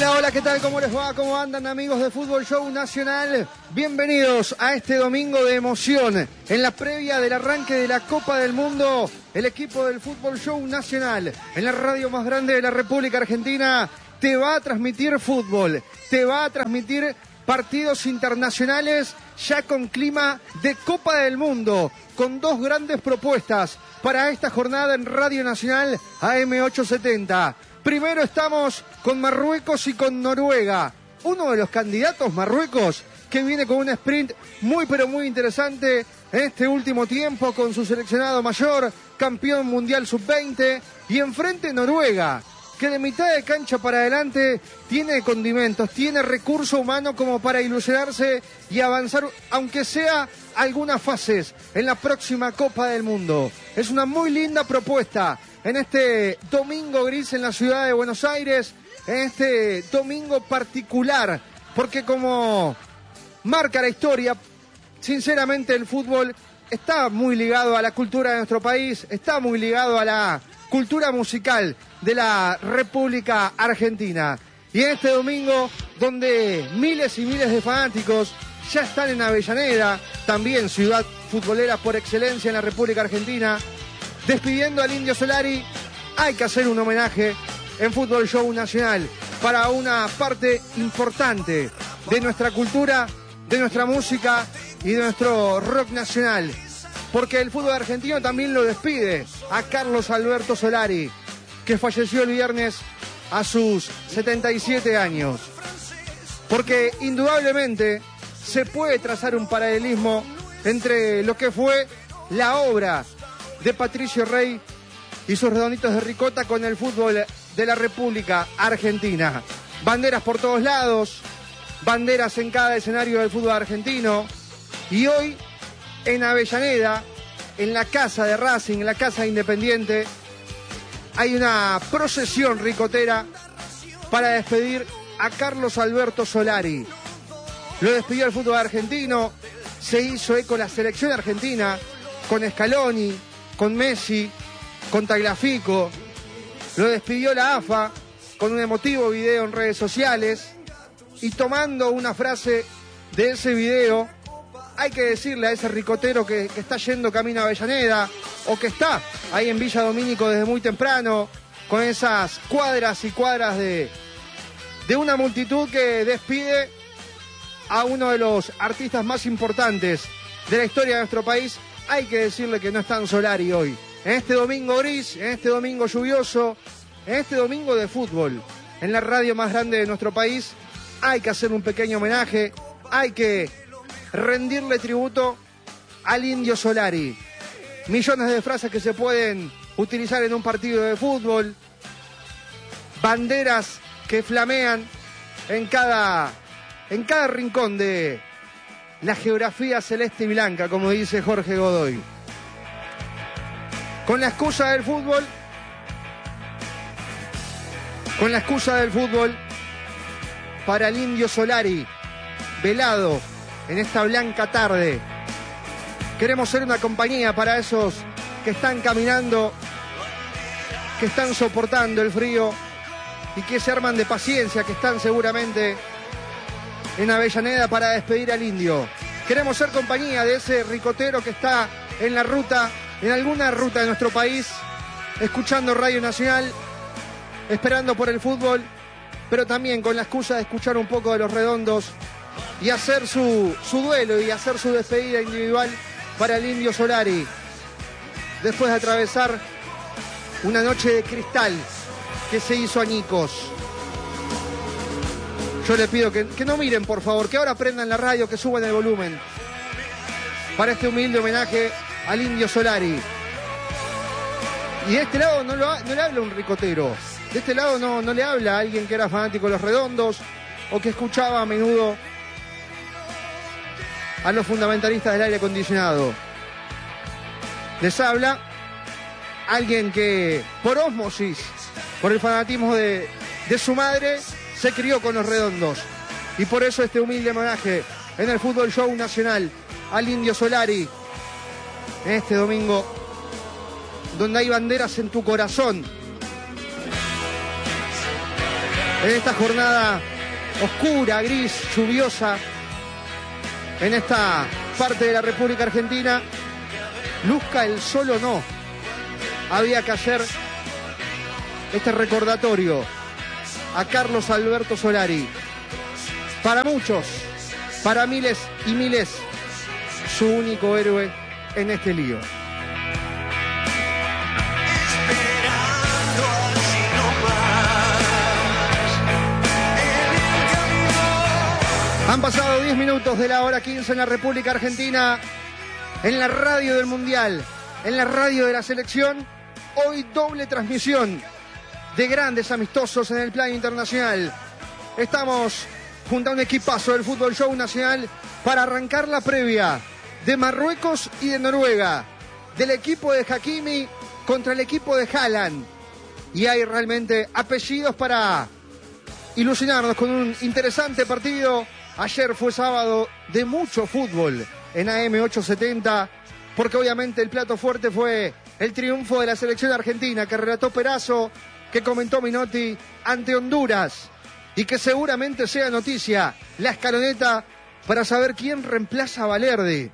Hola, hola, ¿qué tal? ¿Cómo les va? ¿Cómo andan, amigos de Fútbol Show Nacional? Bienvenidos a este domingo de emoción. En la previa del arranque de la Copa del Mundo, el equipo del Fútbol Show Nacional, en la radio más grande de la República Argentina, te va a transmitir fútbol, te va a transmitir partidos internacionales ya con clima de Copa del Mundo, con dos grandes propuestas para esta jornada en Radio Nacional AM870. Primero estamos con Marruecos y con Noruega. Uno de los candidatos, Marruecos, que viene con un sprint muy pero muy interesante en este último tiempo con su seleccionado mayor, campeón mundial sub-20, y enfrente Noruega, que de mitad de cancha para adelante tiene condimentos, tiene recurso humano como para ilusionarse y avanzar, aunque sea algunas fases en la próxima Copa del Mundo. Es una muy linda propuesta en este domingo gris en la ciudad de Buenos Aires, en este domingo particular, porque como marca la historia, sinceramente el fútbol está muy ligado a la cultura de nuestro país, está muy ligado a la cultura musical de la República Argentina. Y en este domingo, donde miles y miles de fanáticos ya están en Avellaneda, también ciudad futbolera por excelencia en la República Argentina, despidiendo al Indio Solari, hay que hacer un homenaje en Fútbol Show Nacional para una parte importante de nuestra cultura, de nuestra música y de nuestro rock nacional. Porque el fútbol argentino también lo despide a Carlos Alberto Solari, que falleció el viernes a sus 77 años. Porque indudablemente se puede trazar un paralelismo entre lo que fue la obra de Patricio Rey y sus redonditos de ricota con el fútbol de la República Argentina. Banderas por todos lados, banderas en cada escenario del fútbol argentino. Y hoy, en Avellaneda, en la casa de Racing, en la casa de Independiente, hay una procesión ricotera para despedir a Carlos Alberto Solari. Lo despidió el fútbol argentino, se hizo eco la selección argentina, con Scaloni, con Messi, con Tagliafico. Lo despidió la AFA con un emotivo video en redes sociales, y tomando una frase de ese video, hay que decirle a ese ricotero que está yendo camino a Avellaneda, o que está ahí en Villa Domínico desde muy temprano, con esas cuadras y cuadras de una multitud que despide a uno de los artistas más importantes de la historia de nuestro país. Hay que decirle que no está en Solari hoy, en este domingo gris, en este domingo lluvioso, en este domingo de fútbol, en la radio más grande de nuestro país. Hay que hacer un pequeño homenaje, hay que rendirle tributo al Indio Solari. Millones de frases que se pueden utilizar en un partido de fútbol, banderas que flamean en cada rincón de la geografía celeste y blanca, como dice Jorge Godoy. Con la excusa del fútbol, para el Indio Solari, velado en esta blanca tarde. Queremos ser una compañía para esos que están caminando, que están soportando el frío y que se arman de paciencia, que están seguramente en Avellaneda para despedir al Indio. Queremos ser compañía de ese ricotero que está en la ruta, en alguna ruta de nuestro país, escuchando Radio Nacional, esperando por el fútbol, pero también con la excusa de escuchar un poco de Los Redondos y hacer su duelo y hacer su despedida individual para el Indio Solari, después de atravesar una noche de cristal que se hizo añicos. Yo le pido que no miren, por favor, que ahora prendan la radio, que suban el volumen para este humilde homenaje al Indio Solari. Y de este lado no le habla un ricotero, de este lado no le habla a alguien que era fanático de Los Redondos o que escuchaba a menudo a los fundamentalistas del aire acondicionado. Les habla alguien que, por ósmosis, por el fanatismo de su madre, se crió con Los Redondos. Y por eso este humilde homenaje en el Fútbol Show Nacional al Indio Solari, en este domingo, donde hay banderas en tu corazón. en esta jornada oscura, gris, lluviosa, en esta parte de la República Argentina, luzca el sol o no, había que hacer este recordatorio a Carlos Alberto Solari. Para muchos, para miles y miles, su único héroe en este lío. Han pasado 10 minutos de la hora 15 en la República Argentina, en la radio del Mundial, en la radio de la selección. Hoy doble transmisión de grandes amistosos en el plano internacional. Estamos junto a un equipazo del Fútbol Show Nacional para arrancar la previa de Marruecos y de Noruega, del equipo de Hakimi contra el equipo de Haaland. Y hay realmente apellidos para ilusionarnos con un interesante partido. Ayer fue sábado de mucho fútbol en AM870, porque obviamente el plato fuerte fue el triunfo de la selección argentina, que relató Perazo, que comentó Minotti, ante Honduras, y que seguramente sea noticia la escaloneta para saber quién reemplaza a Valerde.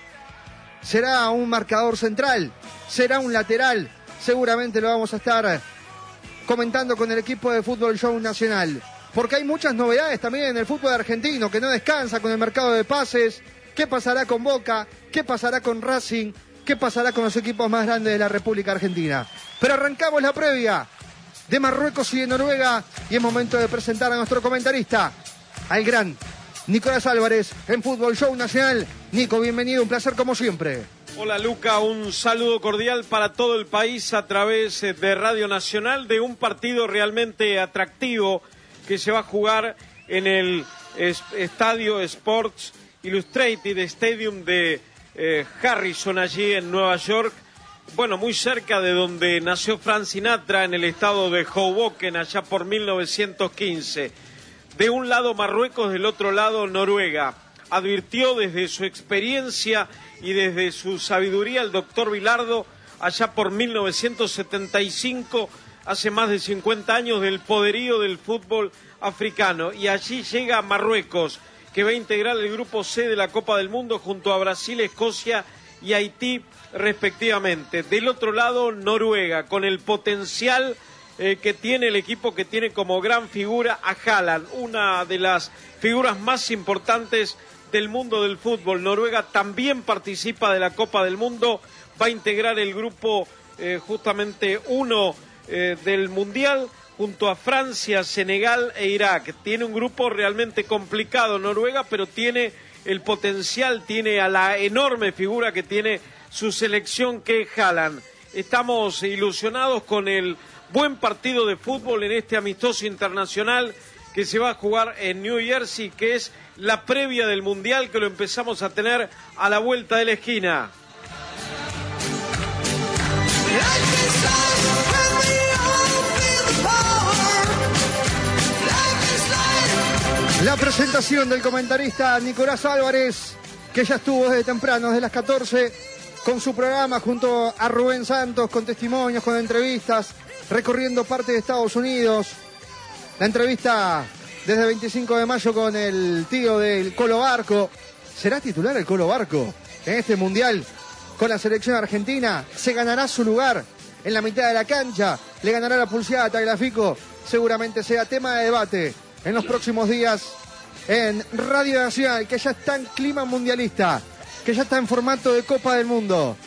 ¿Será un marcador central? ¿Será un lateral? Seguramente lo vamos a estar comentando con el equipo de Fútbol Show Nacional, porque hay muchas novedades también en el fútbol argentino, que no descansa con el mercado de pases. ¿Qué pasará con Boca? ¿Qué pasará con Racing? ¿Qué pasará con los equipos más grandes de la República Argentina? Pero arrancamos la previa de Marruecos y de Noruega, y es momento de presentar a nuestro comentarista, al gran Nicolás Álvarez, en Fútbol Show Nacional. Nico, bienvenido, un placer como siempre. Hola Luca, un saludo cordial para todo el país a través de Radio Nacional, de un partido realmente atractivo que se va a jugar en el Estadio Sports Illustrated Stadium de Harrison, allí en Nueva York. Bueno, muy cerca de donde nació Frank Sinatra, en el estado de Hoboken, allá por 1915. De un lado Marruecos, del otro lado Noruega. Advirtió desde su experiencia y desde su sabiduría el doctor Bilardo, allá por 1975, hace más de 50 años, del poderío del fútbol africano. Y allí llega Marruecos, que va a integrar el grupo C de la Copa del Mundo junto a Brasil, Escocia y Haití, respectivamente. Del otro lado, Noruega, con el potencial que tiene el equipo, que tiene como gran figura a Haaland, una de las figuras más importantes del mundo del fútbol. Noruega también participa de la Copa del Mundo, va a integrar el grupo justamente 1 del Mundial, junto a Francia, Senegal e Irak. Tiene un grupo realmente complicado Noruega, pero tiene el potencial, tiene a la enorme figura que tiene su selección, que es Haaland. Estamos ilusionados con el buen partido de fútbol en este amistoso internacional que se va a jugar en New Jersey, que es la previa del Mundial, que lo empezamos a tener a la vuelta de la esquina. La presentación del comentarista Nicolás Álvarez, que ya estuvo desde temprano, desde las 14, con su programa junto a Rubén Santos, con testimonios, con entrevistas, recorriendo parte de Estados Unidos. La entrevista desde el 25 de mayo con el tío del Colo Barco. ¿Será titular el Colo Barco en este Mundial con la selección argentina? ¿Se ganará su lugar en la mitad de la cancha? ¿Le ganará la pulseada a Tagliafico? Seguramente sea tema de debate en los próximos días en Radio Nacional, que ya está en clima mundialista, que ya está en formato de Copa del Mundo.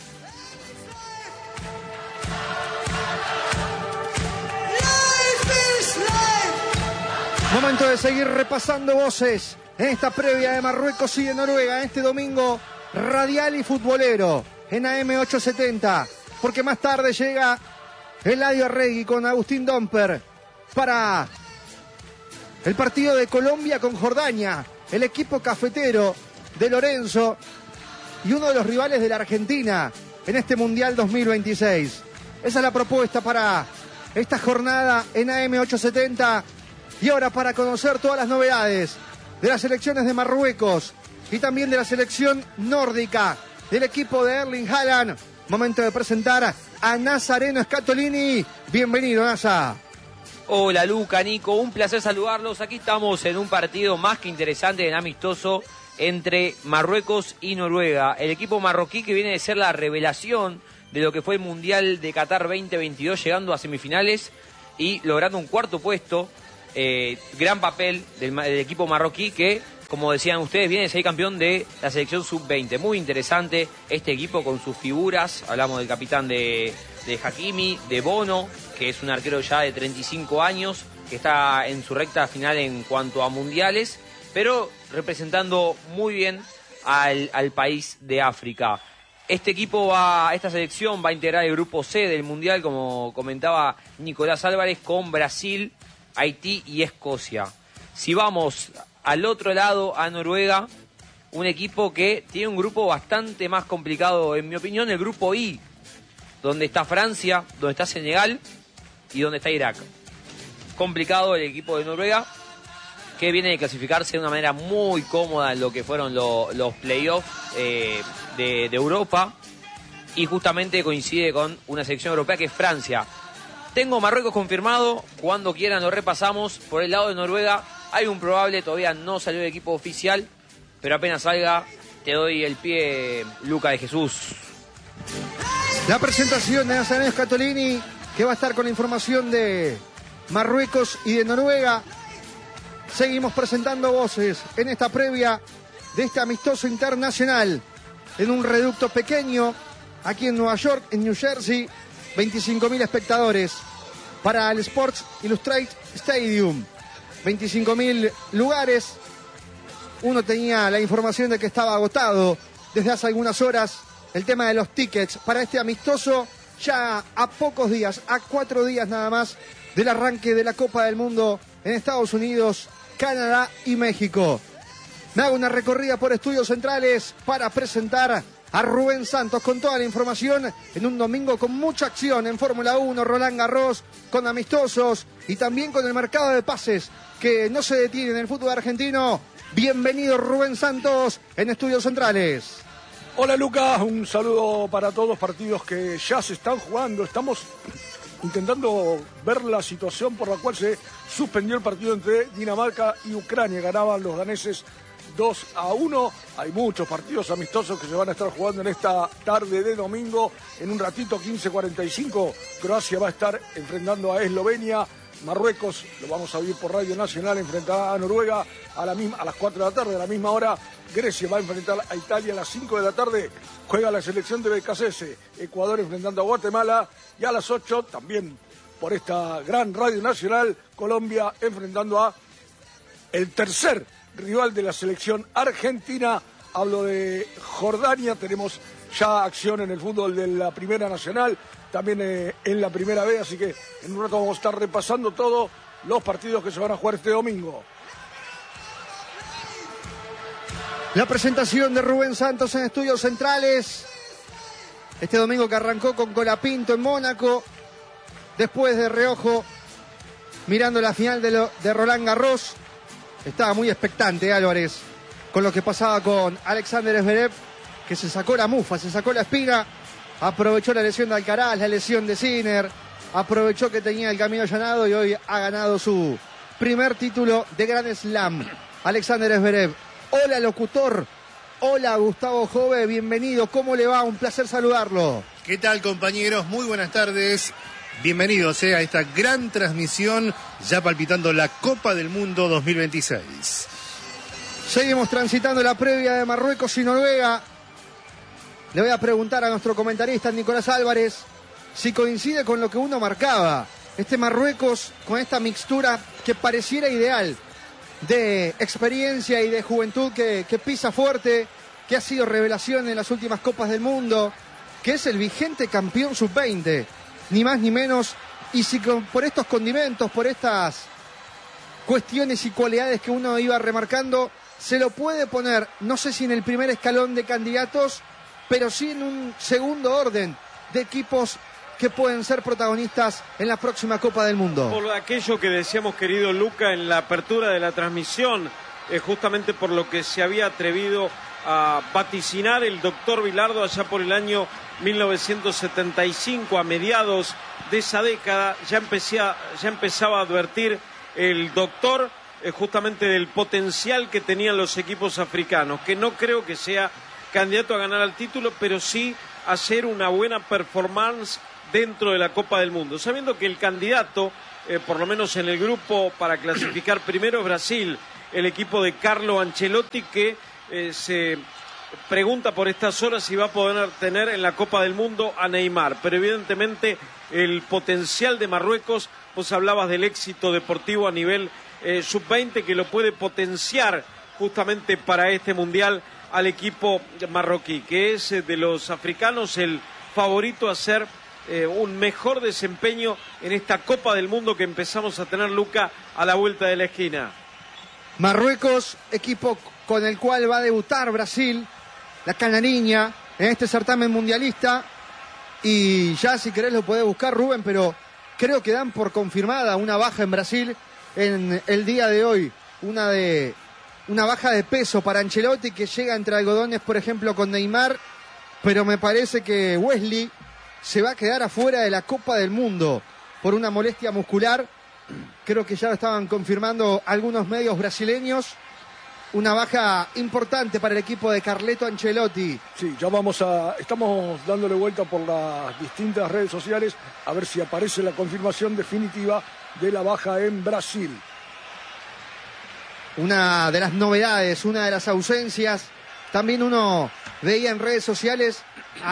Momento de seguir repasando voces en esta previa de Marruecos y de Noruega, en este domingo radial y futbolero en AM870, porque más tarde llega Eladio Arregui con Agustín Domper para el partido de Colombia con Jordania, el equipo cafetero de Lorenzo y uno de los rivales de la Argentina en este Mundial 2026. Esa es la propuesta para esta jornada en AM870. Y ahora, para conocer todas las novedades de las selecciones de Marruecos y también de la selección nórdica, del equipo de Erling Haaland, momento de presentar a Nazareno Scatolini. Bienvenido, Nasa. Hola Luca, Nico, un placer saludarlos. Aquí estamos en un partido más que interesante, en amistoso, entre Marruecos y Noruega. El equipo marroquí que viene de ser la revelación de lo que fue el Mundial de Qatar 2022, llegando a semifinales y logrando un cuarto puesto. Gran papel del equipo marroquí que, como decían ustedes, viene de ser campeón de la selección sub-20. Muy interesante este equipo con sus figuras. Hablamos del capitán de Hakimi, de Bono, que es un arquero ya de 35 años, que está en su recta final en cuanto a mundiales, pero representando muy bien al país de África. Esta selección va a integrar el grupo C del mundial, como comentaba Nicolás Álvarez, con Brasil, Haití y Escocia. Si vamos al otro lado, a Noruega, un equipo que tiene un grupo bastante más complicado, en mi opinión, el grupo I, donde está Francia, donde está Senegal y donde está Irak. Complicado el equipo de Noruega, que viene de clasificarse de una manera muy cómoda en lo que fueron los playoffs de Europa, y justamente coincide con una selección europea que es Francia. Tengo Marruecos confirmado, cuando quieran lo repasamos. Por el lado de Noruega hay un probable, todavía no salió el equipo oficial, pero apenas salga te doy el pie, Luca de Jesús. La presentación de Nazareno Scatolini, que va a estar con la información de Marruecos y de Noruega. Seguimos presentando voces en esta previa de este amistoso internacional en un reducto pequeño aquí en Nueva York, en New Jersey. 25.000 espectadores para el Sports Illustrated Stadium. 25.000 lugares. Uno tenía la información de que estaba agotado desde hace algunas horas el tema de los tickets para este amistoso, ya a pocos días, a 4 días nada más del arranque de la Copa del Mundo en Estados Unidos, Canadá y México. Me hago una recorrida por Estudios Centrales para presentar a Rubén Santos con toda la información en un domingo con mucha acción en Fórmula 1, Roland Garros, con amistosos y también con el mercado de pases que no se detiene en el fútbol argentino. Bienvenido Rubén Santos en Estudios Centrales. Hola Lucas, un saludo para todos los partidos que ya se están jugando. Estamos intentando ver la situación por la cual se suspendió el partido entre Dinamarca y Ucrania. Ganaban los daneses 2-1. Hay muchos partidos amistosos que se van a estar jugando en esta tarde de domingo. En un ratito, 15:45, Croacia va a estar enfrentando a Eslovenia. Marruecos, lo vamos a oír por Radio Nacional, enfrentará a Noruega a las 4 de la tarde. A la misma hora, Grecia va a enfrentar a Italia a las 5 de la tarde. Juega la selección de BKCS. Ecuador enfrentando a Guatemala. Y a las 8, también por esta gran Radio Nacional, Colombia enfrentando a el tercer rival de la selección argentina. Hablo de Jordania. Tenemos ya acción en el fútbol de la Primera Nacional, también en la Primera B, así que en un rato vamos a estar repasando todos los partidos que se van a jugar este domingo. La presentación de Rubén Santos en Estudios Centrales. Este domingo que arrancó con Colapinto en Mónaco, después de reojo, mirando la final de Roland Garros. Estaba muy expectante Álvarez con lo que pasaba con Alexander Zverev, que se sacó la mufa, se sacó la espina, aprovechó la lesión de Alcaraz, la lesión de Sinner, aprovechó que tenía el camino allanado y hoy ha ganado su primer título de Grand Slam. Alexander Zverev. Hola locutor, hola Gustavo Jove, bienvenido, ¿cómo le va? Un placer saludarlo. ¿Qué tal compañeros? Muy buenas tardes. Bienvenidos a esta gran transmisión, ya palpitando la Copa del Mundo 2026. Seguimos transitando la previa de Marruecos y Noruega. Le voy a preguntar a nuestro comentarista Nicolás Álvarez si coincide con lo que uno marcaba. Este Marruecos con esta mixtura que pareciera ideal de experiencia y de juventud que pisa fuerte, que ha sido revelación en las últimas Copas del Mundo, que es el vigente campeón sub-20, ni más ni menos. Y si por estos condimentos, por estas cuestiones y cualidades que uno iba remarcando, se lo puede poner, no sé si en el primer escalón de candidatos, pero sí en un segundo orden de equipos que pueden ser protagonistas en la próxima Copa del Mundo. Por aquello que decíamos, querido Luca, en la apertura de la transmisión, justamente por lo que se había atrevido a vaticinar el doctor Bilardo allá por el año 1975, a mediados de esa década ya empezaba a advertir el doctor justamente del potencial que tenían los equipos africanos, que no creo que sea candidato a ganar al título, pero sí a hacer una buena performance dentro de la Copa del Mundo, sabiendo que el candidato, por lo menos en el grupo para clasificar primero, es Brasil, el equipo de Carlo Ancelotti, que se pregunta por estas horas si va a poder tener en la Copa del Mundo a Neymar, pero evidentemente el potencial de Marruecos, vos hablabas del éxito deportivo a nivel sub-20, que lo puede potenciar justamente para este Mundial al equipo marroquí, que es de los africanos el favorito a hacer un mejor desempeño en esta Copa del Mundo que empezamos a tener, Luca, a la vuelta de la esquina. Marruecos, equipo con el cual va a debutar Brasil, la canariña, en este certamen mundialista. Y ya si querés lo podés buscar, Rubén, pero creo que dan por confirmada una baja en Brasil en el día de hoy. Una baja de peso para Ancelotti, que llega entre algodones, por ejemplo, con Neymar, pero me parece que Wesley se va a quedar afuera de la Copa del Mundo por una molestia muscular. Creo que ya lo estaban confirmando algunos medios brasileños. Una baja importante para el equipo de Carleto Ancelotti. Sí, ya estamos dándole vuelta por las distintas redes sociales a ver si aparece la confirmación definitiva de la baja en Brasil. Una de las novedades, una de las ausencias. También uno veía en redes sociales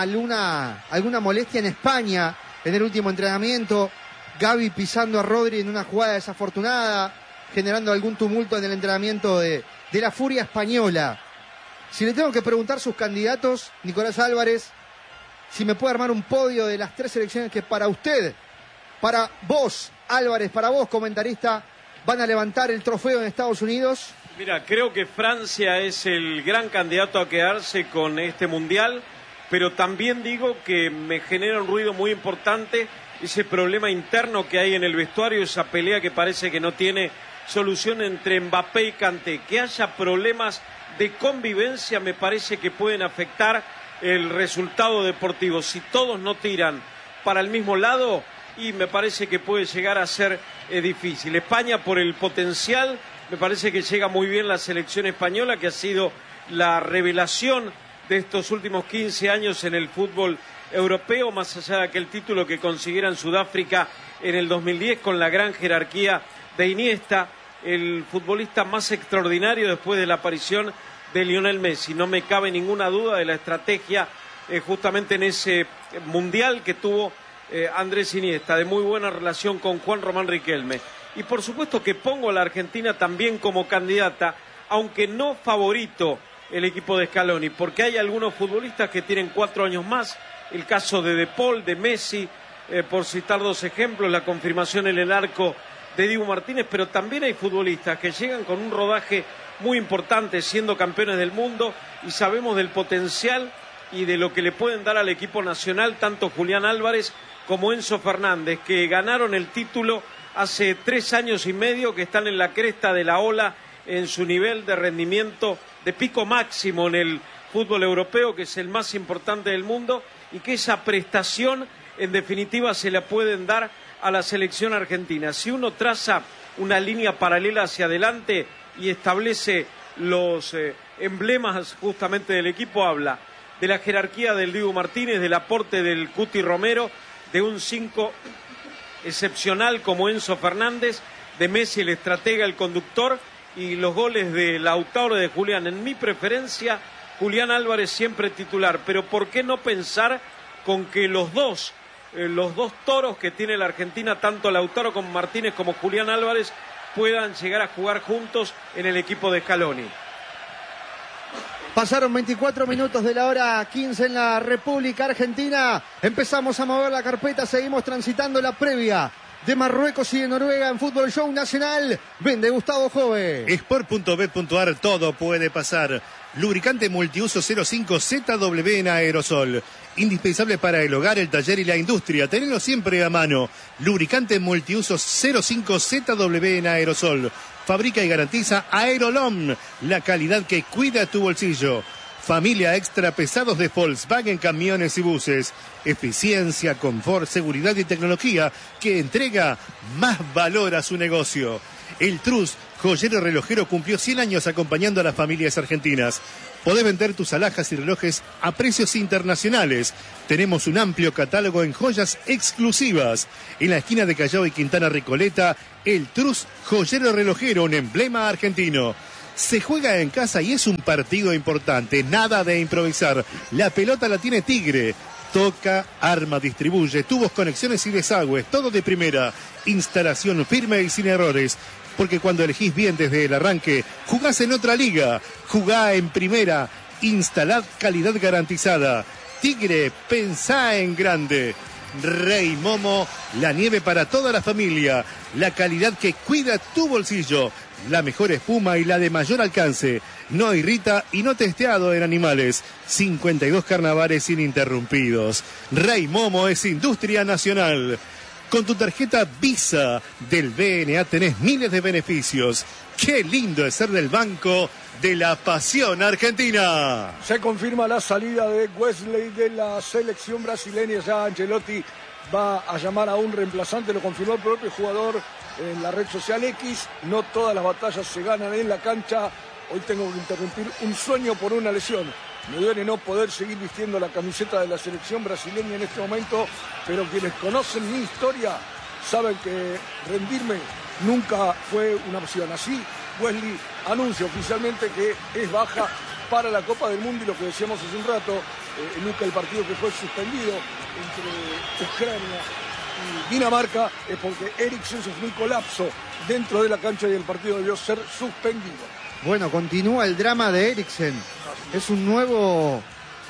alguna molestia en España en el último entrenamiento. Gavi pisando a Rodri en una jugada desafortunada, generando algún tumulto en el entrenamiento de la Furia Española. Si le tengo que preguntar sus candidatos, Nicolás Álvarez, si me puede armar un podio de las 3 selecciones que para usted, para vos, Álvarez, para vos, comentarista, van a levantar el trofeo en Estados Unidos. Mira, creo que Francia es el gran candidato a quedarse con este Mundial, pero también digo que me genera un ruido muy importante ese problema interno que hay en el vestuario, esa pelea que parece que no tiene solución entre Mbappé y Kanté. Que haya problemas de convivencia me parece que pueden afectar el resultado deportivo. Si todos no tiran para el mismo lado, y me parece que puede llegar a ser difícil. España, por el potencial, me parece que llega muy bien la selección española, que ha sido la revelación de estos últimos 15 años en el fútbol europeo, más allá de aquel título que consiguiera en Sudáfrica en el 2010 con la gran jerarquía de Iniesta, el futbolista más extraordinario después de la aparición de Lionel Messi. No me cabe ninguna duda de la estrategia justamente en ese mundial que tuvo Andrés Iniesta, de muy buena relación con Juan Román Riquelme. Y por supuesto que pongo a la Argentina también como candidata, aunque no favorito el equipo de Scaloni, porque hay algunos futbolistas que tienen 4 años más, el caso de Paul, de Messi, por citar 2 ejemplos, la confirmación en el arco de Dibu Martínez, pero también hay futbolistas que llegan con un rodaje muy importante, siendo campeones del mundo, y sabemos del potencial y de lo que le pueden dar al equipo nacional, tanto Julián Álvarez como Enzo Fernández, que ganaron el título hace 3 años y medio, que están en la cresta de la ola en su nivel de rendimiento de pico máximo en el fútbol europeo, que es el más importante del mundo, y que esa prestación en definitiva se la pueden dar a la selección argentina. Si uno traza una línea paralela hacia adelante y establece los emblemas justamente del equipo, habla de la jerarquía del Dibu Martínez, del aporte del Cuti Romero, de un 5 excepcional como Enzo Fernández, de Messi el estratega, el conductor, y los goles de Lautaro y de Julián. En mi preferencia, Julián Álvarez siempre titular, pero ¿por qué no pensar con que los dos toros que tiene la Argentina, tanto Lautaro como Martínez como Julián Álvarez, puedan llegar a jugar juntos en el equipo de Scaloni? Pasaron 24 minutos de la hora 15 en la República Argentina. Empezamos a mover la carpeta, seguimos transitando la previa de Marruecos y de Noruega en Fútbol Show Nacional. Vende Gustavo Jove. Sport.bet.ar, todo puede pasar. Lubricante multiuso 05 ZW en aerosol. Indispensable para el hogar, el taller y la industria. Tenelo siempre a mano. Lubricante multiuso 05 ZW en aerosol. Fabrica y garantiza Aerolom, la calidad que cuida tu bolsillo. Familia extra pesados de Volkswagen Camiones y Buses. Eficiencia, confort, seguridad y tecnología que entrega más valor a su negocio. El Trus, joyero relojero, cumplió 100 años acompañando a las familias argentinas. Podés vender tus alhajas y relojes a precios internacionales. Tenemos un amplio catálogo en joyas exclusivas. En la esquina de Callao y Quintana Recoleta, el Trus, joyero relojero, un emblema argentino. Se juega en casa y es un partido importante, nada de improvisar. La pelota la tiene Tigre. Toca, arma, distribuye, tubos, conexiones y desagües, todo de primera. Instalación firme y sin errores. Porque cuando elegís bien desde el arranque, jugás en otra liga. Jugá en primera. Instalad calidad garantizada. Tigre, pensá en grande. Rey Momo, la nieve para toda la familia. La calidad que cuida tu bolsillo. La mejor espuma y la de mayor alcance. No irrita y no testeado en animales. 52 carnavales ininterrumpidos. Rey Momo es industria nacional. Con tu tarjeta Visa del BNA tenés miles de beneficios. ¡Qué lindo es ser del Banco de la Pasión Argentina! Se confirma la salida de Wesley de la selección brasileña. Ya Ancelotti va a llamar a un reemplazante, lo confirmó el propio jugador en la red social X. No todas las batallas se ganan en la cancha. Hoy tengo que interrumpir un sueño por una lesión. Me duele no poder seguir vistiendo la camiseta de la selección brasileña en este momento, pero quienes conocen mi historia saben que rendirme nunca fue una opción. Así, Wesley anuncia oficialmente que es baja para la Copa del Mundo, y lo que decíamos hace un rato, Luca, el partido que fue suspendido entre Ucrania y Dinamarca es porque Eriksen sufrió un colapso dentro de la cancha y el partido debió ser suspendido. Bueno, continúa el drama de Eriksen. Es un nuevo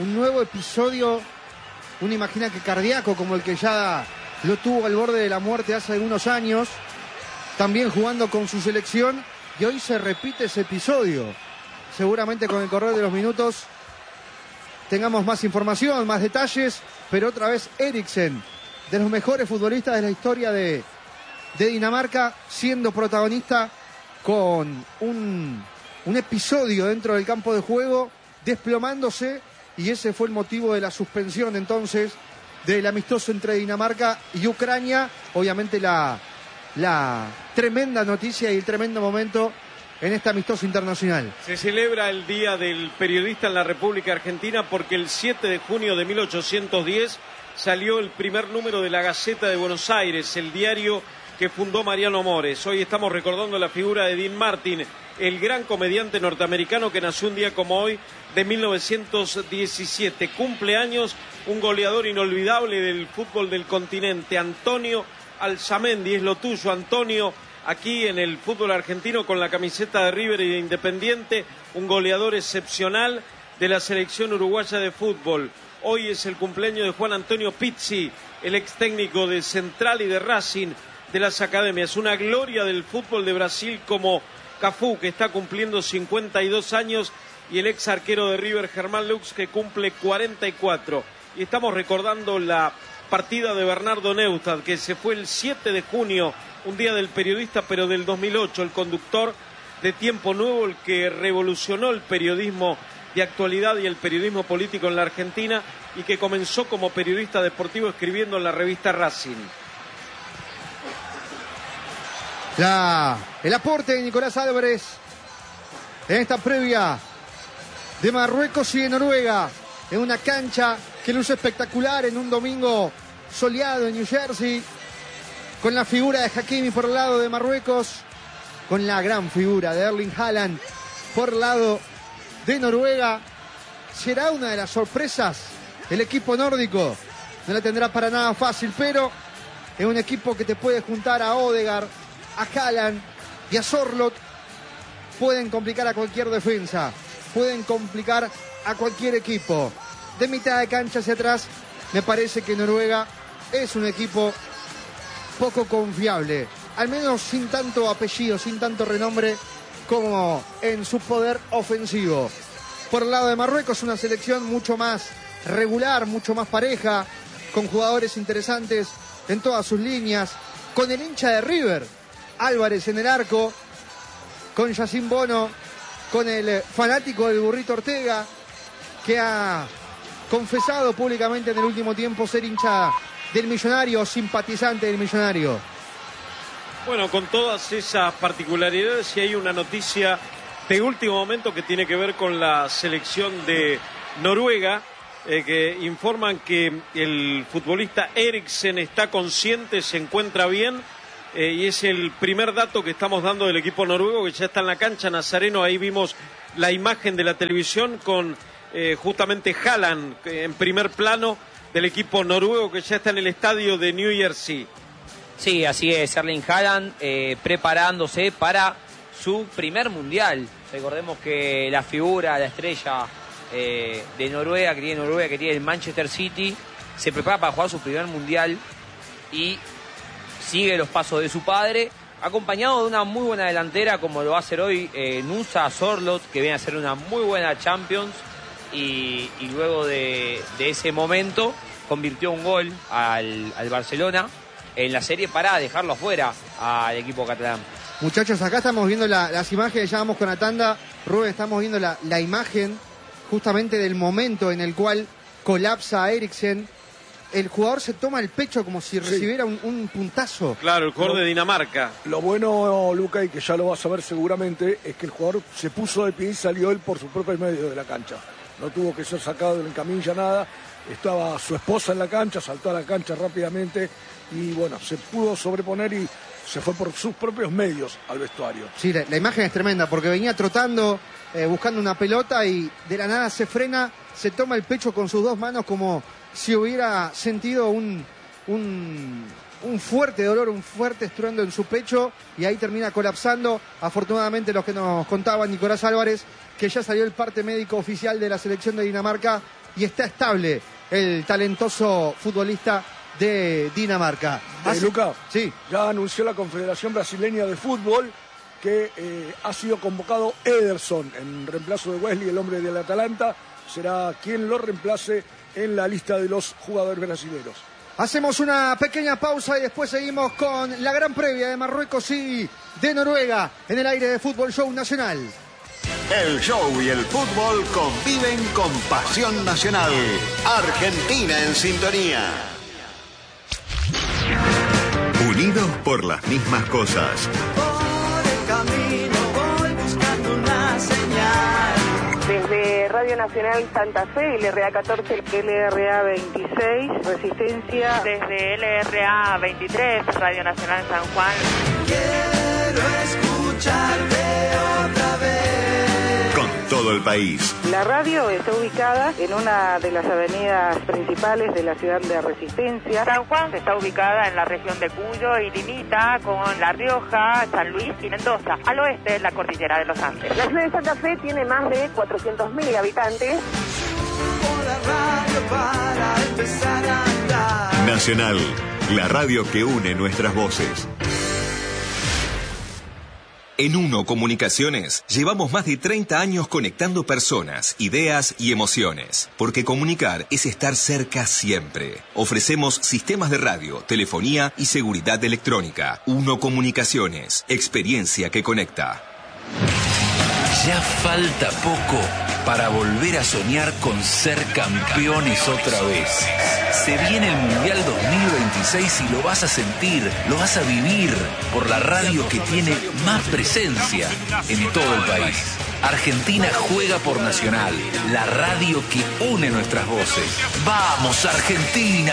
episodio, uno imagina que cardíaco, como el que ya lo tuvo al borde de la muerte hace algunos años, también jugando con su selección, y hoy se repite ese episodio. Seguramente con el correr de los minutos tengamos más información, más detalles, pero otra vez Eriksen, de los mejores futbolistas de la historia de Dinamarca, siendo protagonista con un episodio dentro del campo de juego, desplomándose, y ese fue el motivo de la suspensión entonces del amistoso entre Dinamarca y Ucrania. Obviamente la tremenda noticia y el tremendo momento en este amistoso internacional. Se celebra el Día del Periodista en la República Argentina porque el 7 de junio de 1810 salió el primer número de la Gaceta de Buenos Aires, el diario que fundó Mariano Mores. Hoy estamos recordando la figura de Dean Martin, el gran comediante norteamericano que nació un día como hoy de 1917. Cumpleaños un goleador inolvidable del fútbol del continente, Antonio Alzamendi. Es lo tuyo, Antonio, aquí en el fútbol argentino con la camiseta de River y de Independiente, un goleador excepcional de la selección uruguaya de fútbol. Hoy es el cumpleaños de Juan Antonio Pizzi, el ex técnico de Central y de Racing, de las academias. Una gloria del fútbol de Brasil como Cafú, que está cumpliendo 52 años, y el ex arquero de River, Germán Lux, que cumple 44. Y estamos recordando la partida de Bernardo Neustadt, que se fue el 7 de junio, un día del periodista, pero del 2008, el conductor de Tiempo Nuevo, el que revolucionó el periodismo de actualidad y el periodismo político en la Argentina, y que comenzó como periodista deportivo escribiendo en la revista Racing. El aporte de Nicolás Álvarez en esta previa de Marruecos y de Noruega, en una cancha que luce espectacular en un domingo soleado en New Jersey, con la figura de Hakimi por el lado de Marruecos, con la gran figura de Erling Haaland por el lado de Noruega. Será una de las sorpresas el equipo nórdico, no la tendrá para nada fácil, pero es un equipo que te puede juntar a Odegaard, a Haaland y a Sorloth. Pueden complicar a cualquier defensa, pueden complicar a cualquier equipo. De mitad de cancha hacia atrás, me parece que Noruega es un equipo poco confiable, al menos sin tanto apellido, sin tanto renombre como en su poder ofensivo. Por el lado de Marruecos, una selección mucho más regular, mucho más pareja, con jugadores interesantes en todas sus líneas, con el hincha de River, Álvarez en el arco, con Yacine Bono, con el fanático del Burrito Ortega, que ha confesado públicamente en el último tiempo ser hincha del Millonario, simpatizante del Millonario. Bueno, con todas esas particularidades, y hay una noticia de último momento que tiene que ver con la selección de Noruega, que informan que el futbolista Eriksen está consciente, se encuentra bien, y es el primer dato que estamos dando del equipo noruego, que ya está en la cancha. Nazareno, ahí vimos la imagen de la televisión con justamente Haaland en primer plano del equipo noruego, que ya está en el estadio de New Jersey. Sí, así es, Erling Haaland preparándose para su primer mundial. Recordemos que la figura, la estrella de Noruega, que tiene el Manchester City, se prepara para jugar su primer mundial y sigue los pasos de su padre, acompañado de una muy buena delantera, como lo va a hacer hoy Nusa Sorloth, que viene a ser una muy buena Champions, y luego de ese momento convirtió un gol al Barcelona en la serie para dejarlo afuera al equipo catalán. Muchachos, acá estamos viendo las imágenes, ya vamos con la tanda. Rubén, estamos viendo la imagen justamente del momento en el cual colapsa Eriksen. El jugador se toma el pecho como si recibiera un puntazo. Claro, el jugador de Dinamarca. Lo bueno, Luca, y que ya lo vas a ver seguramente, es que el jugador se puso de pie y salió él por sus propios medios de la cancha. No tuvo que ser sacado en camilla, nada. Estaba su esposa en la cancha, saltó a la cancha rápidamente y bueno, se pudo sobreponer y se fue por sus propios medios al vestuario. Sí, la imagen es tremenda porque venía trotando, buscando una pelota y de la nada se frena, se toma el pecho con sus dos manos como si hubiera sentido un fuerte dolor, un fuerte estruendo en su pecho, y ahí termina colapsando. Afortunadamente, los que nos contaban Nicolás Álvarez, que ya salió el parte médico oficial de la selección de Dinamarca y está estable el talentoso futbolista de Dinamarca. Luca, sí, ya anunció la Confederación Brasileña de Fútbol que ha sido convocado Ederson en reemplazo de Wesley, el hombre del Atalanta. Será quien lo reemplace en la lista de los jugadores brasileños. Hacemos una pequeña pausa y después seguimos con la gran previa de Marruecos y de Noruega en el aire de Fútbol Show Nacional. El show y el fútbol conviven con pasión nacional. Argentina en sintonía. Unidos por las mismas cosas. Por el camino voy buscando una señal. Desde Radio Nacional Santa Fe, LRA 14, LRA 26, Resistencia. Desde LRA 23, Radio Nacional San Juan. Quiero escucharte otra vez. Con todo el país. La radio está ubicada en una de las avenidas principales de la ciudad de Resistencia. San Juan está ubicada en la región de Cuyo y limita con La Rioja, San Luis y Mendoza. Al oeste, la cordillera de los Andes. La ciudad de Santa Fe tiene más de 400.000 habitantes. Para empezar a andar. Nacional, la radio que une nuestras voces. En Uno Comunicaciones llevamos más de 30 años conectando personas, ideas y emociones. Porque comunicar es estar cerca siempre. Ofrecemos sistemas de radio, telefonía y seguridad electrónica. Uno Comunicaciones, experiencia que conecta. Ya falta poco para volver a soñar con ser campeones otra vez. Se viene el Mundial 2026 y lo vas a sentir, lo vas a vivir por la radio que tiene más presencia en todo el país. Argentina juega por Nacional, la radio que une nuestras voces. ¡Vamos, Argentina!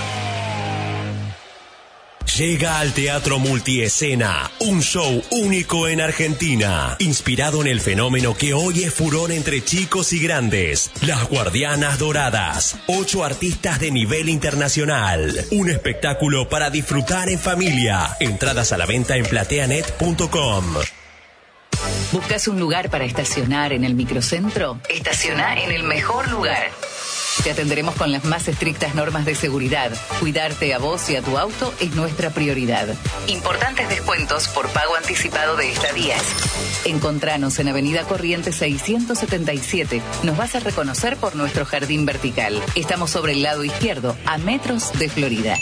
Llega al Teatro Multiescena, un show único en Argentina, inspirado en el fenómeno que hoy es furor entre chicos y grandes, Las Guardianas Doradas, 8 artistas de nivel internacional, un espectáculo para disfrutar en familia, entradas a la venta en plateanet.com. ¿Buscas un lugar para estacionar en el microcentro? Estaciona en el mejor lugar. Te atenderemos con las más estrictas normas de seguridad. Cuidarte a vos y a tu auto es nuestra prioridad. Importantes descuentos por pago anticipado de estadías. Encontranos en Avenida Corrientes 677. Nos vas a reconocer por nuestro jardín vertical. Estamos sobre el lado izquierdo, a metros de Florida.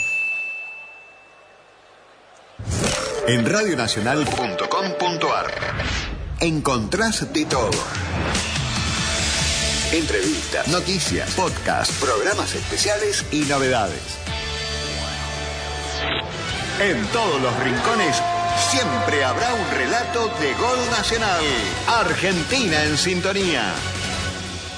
En radionacional.com.ar encontrás de todo. Entrevistas, noticias, podcast, programas especiales y novedades. En todos los rincones siempre habrá un relato de gol nacional. Argentina en sintonía.